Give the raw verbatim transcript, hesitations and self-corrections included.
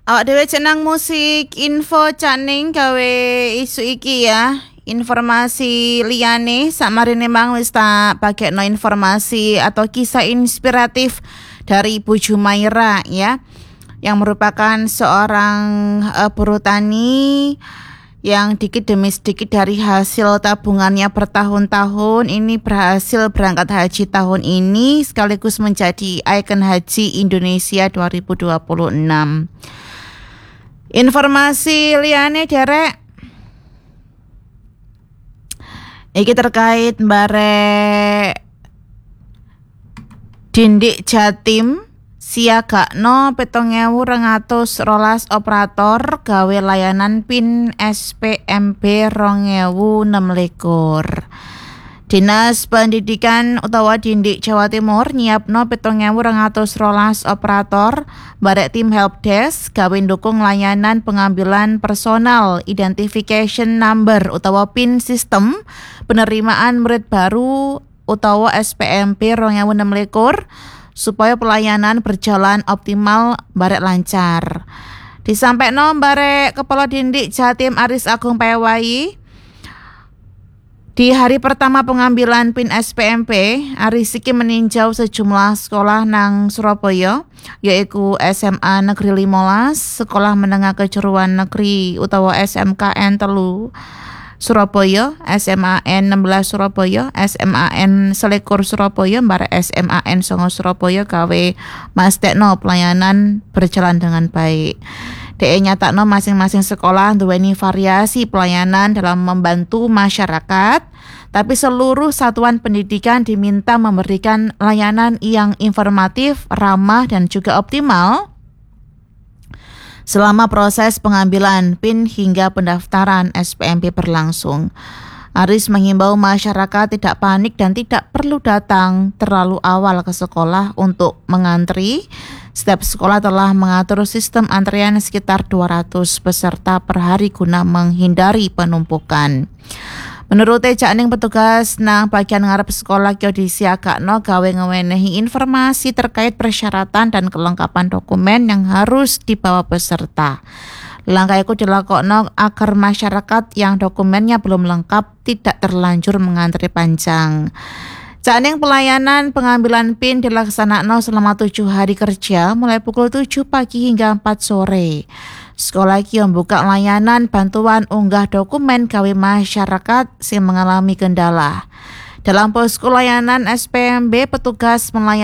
Awak dhewe jeneng musik info caning gawe isu iki ya. Informasi liyane sakmarine Mang wis tak bagekno informasi atau kisah inspiratif dari Ibu Jumaira ya, yang merupakan seorang uh, buruh tani yang dikit demi sedikit dari hasil tabungannya bertahun-tahun ini berhasil berangkat haji tahun ini sekaligus menjadi ikon haji Indonesia dua ribu dua puluh enam. Informasi liyane derek iki terkait bare Dindik Jatim siagakno petong ewu rong atus rolas operator gawe layanan PIN S P M B rong ewu enem likur. Dinas Pendidikan utawa Dindik Jawa Timur nyiapno petong ewu rong atus rolas operator barek tim helpdesk gawe ndukung layanan pengambilan personal identification number utawa PIN sistem penerimaan murid baru utawa S P M B rong ewu enem likur supaya pelayanan berjalan optimal barek lancar. Disampaikan barek Kepala Dindik Jatim Aris Agung Pewai, di hari pertama pengambilan PIN S P M P, Aris iki meninjau sejumlah sekolah nang Surabaya, yaitu S M A Negeri lima belas, Sekolah Menengah Kejuruan Negeri utawa S M K N telu Surabaya, S M A N enam belas Surabaya, S M A N selikur Surabaya, bare S M A N songo Surabaya gawe mastekno pelayanan berjalan dengan baik. D E nyatakno masing-masing sekolah duweni variasi pelayanan dalam membantu masyarakat, tapi seluruh satuan pendidikan diminta memberikan layanan yang informatif, ramah dan juga optimal selama proses pengambilan PIN hingga pendaftaran S P M B berlangsung. Aris menghimbau masyarakat tidak panik dan tidak perlu datang terlalu awal ke sekolah untuk mengantri. Setiap sekolah telah mengatur sistem antrian sekitar dua ratus peserta per hari guna menghindari penumpukan. Menurut Janing petugas nang bagian ngarep sekolah kyo disiagakno gawe ngewenehi informasi terkait persyaratan dan kelengkapan dokumen yang harus dibawa peserta. Langkah itu dilakokno agar masyarakat yang dokumennya belum lengkap tidak terlanjur mengantri panjang. Janing pelayanan pengambilan PIN dilaksanakan selama tujuh hari kerja mulai pukul tujuh pagi hingga empat sore. Sekolah iki membuka layanan bantuan unggah dokumen gawe masyarakat yang mengalami kendala. Dalam posko layanan S P M B, petugas melayani